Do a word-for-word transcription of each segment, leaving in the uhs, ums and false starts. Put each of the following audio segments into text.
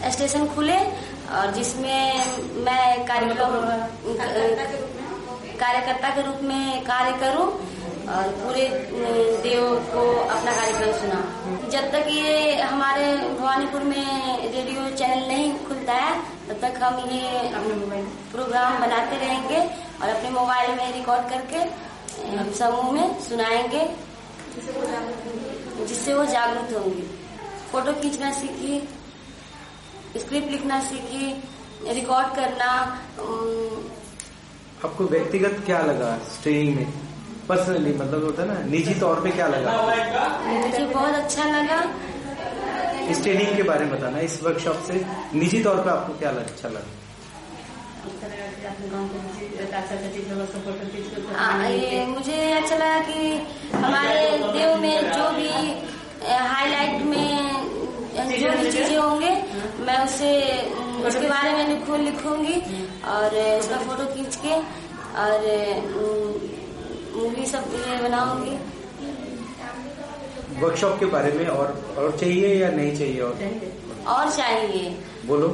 Station खुले और जिसमें मैं कार्यक्रम कार्यकर्ता के रूप में कार्य करूं और पूरे देव को अपना कार्यक्रम सुना। जब तक ये हमारे भवानीपुर में रेडियो चैनल नहीं खुलता है तब तक हम ये प्रोग्राम बनाते रहेंगे और अपने मोबाइल में रिकॉर्ड करके हम समूह में सुनाएंगे, जिससे वो जागरूक होंगे। फोटो खींचना सीखी, स्क्रिप्ट लिखना सीखी, रिकॉर्ड करना। आपको व्यक्तिगत क्या लगा ट्रेनिंग में, पर्सनली मतलब होता है ना, निजी तौर पे क्या लगा? मुझे बहुत अच्छा लगा। इस ट्रेनिंग के बारे में बताना, इस वर्कशॉप से निजी तौर पे आपको क्या लगा, अच्छा लगा? आ, ये मुझे अच्छा लगा कि हमारे देव में जो भी हाईलाइट में जो भी चीजें होंगे मैं उसे उसके बारे में लिखूं लिखूंगी और उसका फोटो खींच के और मूवी सब ये बनाऊंगी। वर्कशॉप के बारे में और और चाहिए या नहीं चाहिए? और और चाहिए, बोलो।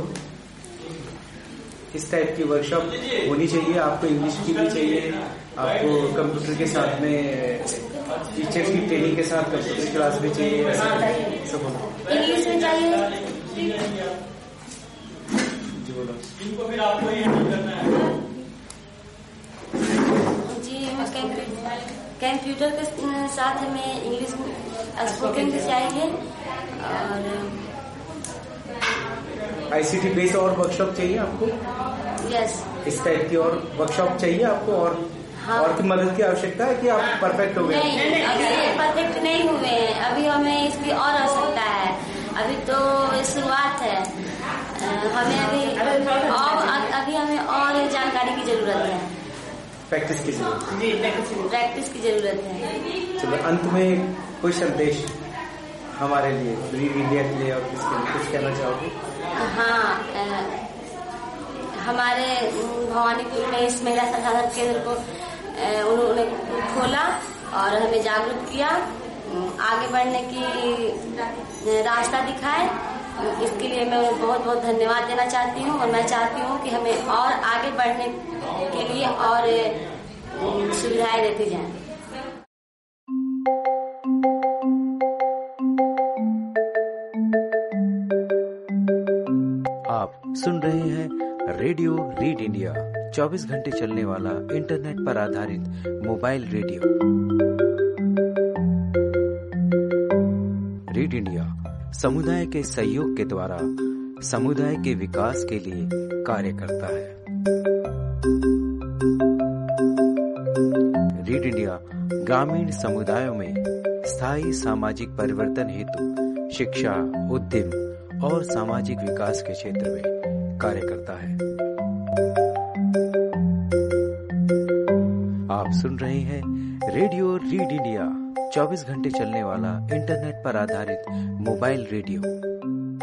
किस टाइप की वर्कशॉप होनी चाहिए? आपको इंग्लिश की भी चाहिए, आपको कंप्यूटर के साथ में टीचर्स की ट्रेनिंग के साथ कंप्यूटर क्लास भी चाहिए, सब बोलो। इंग्लिश में चाहिए जी, बोलो। जी, कंप्यूटर के साथ हमें इंग्लिश स्पोकन भी चाहिए और आईसीटी बेस्ड और वर्कशॉप चाहिए आपको? यस। इस टाइप की और वर्कशॉप चाहिए आपको? और हाँ। और की मदद की आवश्यकता है कि आप परफेक्ट हो गए? नहीं, अभी परफेक्ट नहीं हुए हैं, अभी हमें इसकी और आवश्यकता है। अभी तो शुरुआत है, हमें अभी और अभी हमें और जानकारी की जरूरत है, प्रैक्टिस की जरूरत प्रैक्टिस की जरूरत है। चलो, अंत में कोई संदेश हमारे लिए, रीड इंडिया के लिए और किसके लिए कुछ कहना चाहोगे? हाँ, हमारे भवानीपुर में इस महिला संसाधन केंद्र को उन्होंने खोला और हमें जागरूक किया, आगे बढ़ने की रास्ता दिखाए। इसके लिए मैं उन्हें बहुत बहुत धन्यवाद देना चाहती हूँ और मैं चाहती हूँ कि हमें और आगे बढ़ने के लिए और सुविधाएं देती जाएं। आप सुन रहे हैं रेडियो रीड इंडिया, चौबीस घंटे चलने वाला इंटरनेट पर आधारित मोबाइल रेडियो। रीड इंडिया समुदाय के सहयोग के द्वारा समुदाय के विकास के लिए कार्य करता है। रीड इंडिया ग्रामीण समुदायों में स्थायी सामाजिक परिवर्तन हेतु शिक्षा, उद्यम और सामाजिक विकास के क्षेत्र में कार्य करता है। आप सुन रहे हैं रेडियो रीड इंडिया, चौबीस घंटे चलने वाला इंटरनेट पर आधारित मोबाइल रेडियो।